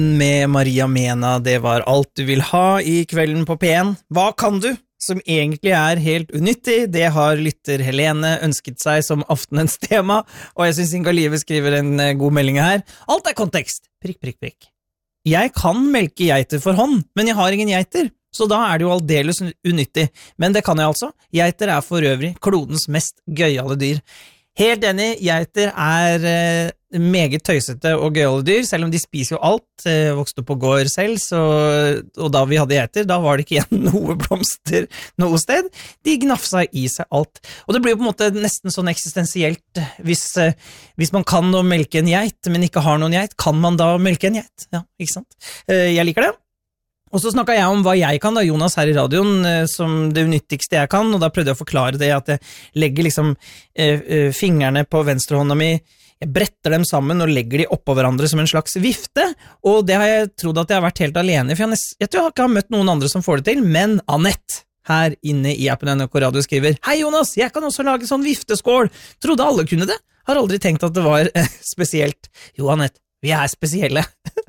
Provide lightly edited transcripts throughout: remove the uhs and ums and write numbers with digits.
Med Maria Mena, det var alt du vil ha I kvelden på P1. Hva kan du? Som egentlig helt unyttig, det har lytter Helene ønsket seg som aftenens tema, og jeg synes Inga Live skriver en god melding her. Alt kontekst. Prikk, prikk, prikk. Jeg kan melke geiter for hånd, men jeg har ingen geiter, så da det jo aldeles unyttig. Men det kan jeg altså. Geiter for øvrig klodens mest gøyale dyr. Helt enig, geiter meget tøysete og gøyale dyr, selv om de spiser jo alt, vokste på gård selv, og da vi hadde geiter, da var det ikke igjen noe blomster noe sted, de gnafsa I seg alt, og det blir jo på en måte nesten sånn eksistensielt, hvis man kan å melke en geit, men ikke har noen geit, kan man da melke en geit? Ja, ikke sant? Jeg liker det. Og så snakket jeg om hva jeg kan da, Jonas, her I radioen, som det unyttigste jeg kan, og da prøvde jeg å forklare det at jeg legger liksom fingrene på venstrehånda mi, jeg bretter dem sammen og legger de oppå hverandre som en slags vifte, og det har jeg trodd at jeg har vært helt alene, for jeg tror jeg ikke har møtt noen andre som får det til, men Annette, her inne I appen NRK Radio skriver, «Hei Jonas, jeg kan også lage sånn vifteskål!» Trodde alle kunne det? Har aldri tenkt at det var spesielt. Jo, Annette, vi spesielle.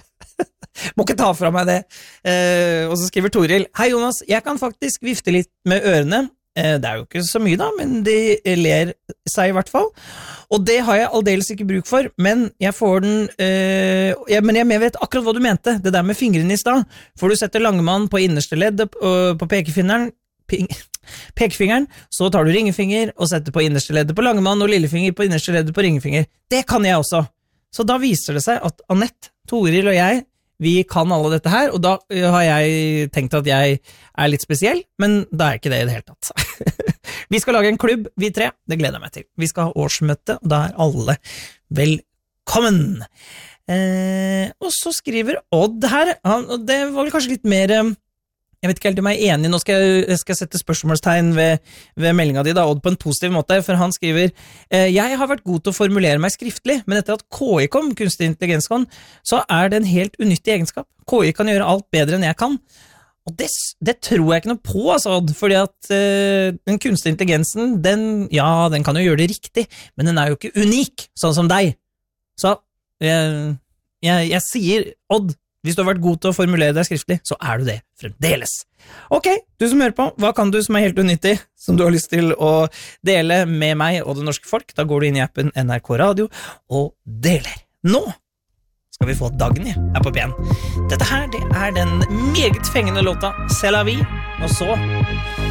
Må ikke ta fra meg det. Og så skriver Toril, «Hei Jonas, jeg kan faktisk vifte litt med ørene. Det jo ikke så mye da, men de ler seg I hvert fall. Og det har jeg aldeles ikke bruk for, men jeg får den, men jeg vet akkurat hva du mente, det der med fingrene I sted. For du setter langmann på innerste ledd på pekefingeren, så tar du ringefinger og setter på innerste leddet på langmann og lillefinger på innerste leddet på ringefinger. Det kan jeg også. Så da viser det seg at Annette, Toril og jeg, vi kan alle dette her, og da har jeg tenkt at jeg litt spesiell, men da ikke det I det hele tatt. Vi skal lage en klubb, vi tre, det gleder jeg meg til. Vi skal ha årsmøte, og da alle velkommen. Og så skriver Odd her, og det var vel kanskje litt mer, jeg vet ikke helt om jeg enig, nå skal jeg sette spørsmålstegn ved meldingen din da, Odd, på en positiv måte, for han skriver, jeg har vært god til å formulere meg skriftlig, men etter at KI kom, kunstig intelligens kom, så det en helt unyttig egenskap. KI kan gjøre alt bedre enn jeg kan, og det tror jeg ikke noe på, altså, Odd, fordi at den kunstige intelligensen, den kan jo gjøre det riktig, men den jo ikke unik, sånn som deg. Så jeg sier, Odd, hvis du har vært god til å formulere deg skriftlig, så du det fremdeles. Ok, du som hører på, hva kan du som helt unyttig, som du har lyst til å dele med meg og det norske folk? Da går du inn I appen NRK Radio og deler. Nå skal vi få Dagny her på P1. Dette her, det den meget fengende låta C'est la vie, og så